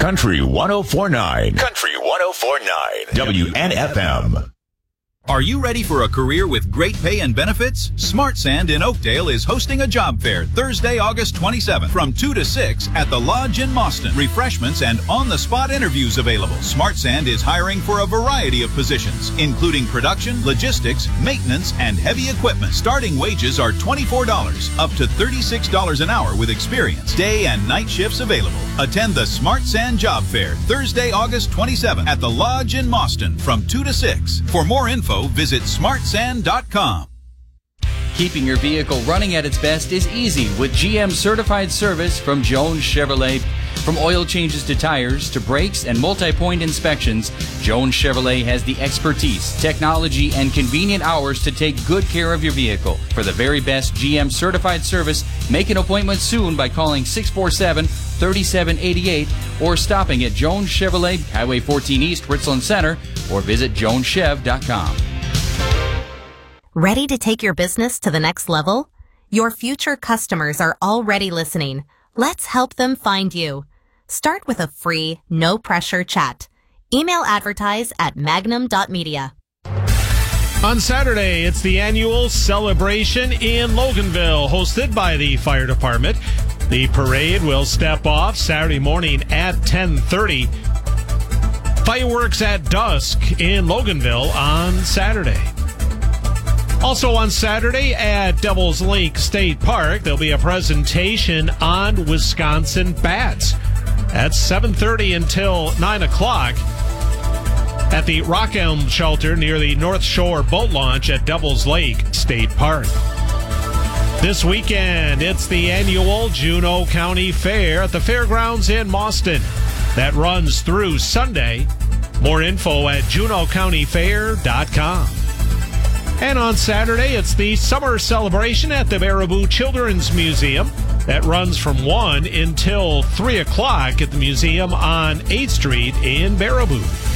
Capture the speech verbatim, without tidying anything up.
Country one oh four point nine. Country one oh four point nine. W N F M. Are you ready for a career with great pay and benefits? Smart Sand in Oakdale is hosting a job fair Thursday, August twenty-seventh from two to six at the Lodge in Mauston. Refreshments and on-the-spot interviews available. Smart Sand is hiring for a variety of positions, including production, logistics, maintenance, and heavy equipment. Starting wages are twenty-four dollars, up to thirty-six dollars an hour with experience. Day and night shifts available. Attend the Smart Sand Job Fair Thursday, August twenty-seventh at the Lodge in Mauston from two to six. For more info, visit smart sand dot com. Keeping your vehicle running at its best is easy with G M certified service from Jones Chevrolet. From oil changes to tires to brakes and multi-point inspections, Jones Chevrolet has the expertise, technology, and convenient hours to take good care of your vehicle. For the very best G M certified service, make an appointment soon by calling six four seven, three seven eight eight or stopping at Jones Chevrolet, Highway fourteen East, Richland Center, or visit jones chev dot com. Ready to take your business to the next level? Your future customers are already listening. Let's help them find you. Start with a free, no-pressure chat. Email advertise at magnum dot media. On Saturday, it's the annual celebration in Loganville, hosted by the fire department. The parade will step off Saturday morning at ten thirty. Fireworks at dusk in Loganville on Saturday. Also on Saturday at Devil's Lake State Park, there'll be a presentation on Wisconsin bats at seven thirty until nine o'clock at the Rock Elm Shelter near the North Shore Boat Launch at Devil's Lake State Park. This weekend, it's the annual Juneau County Fair at the Fairgrounds in Mauston. That runs through Sunday. More info at juneau county fair dot com. And on Saturday, it's the summer celebration at the Baraboo Children's Museum. That runs from one until three o'clock at the museum on eighth Street in Baraboo.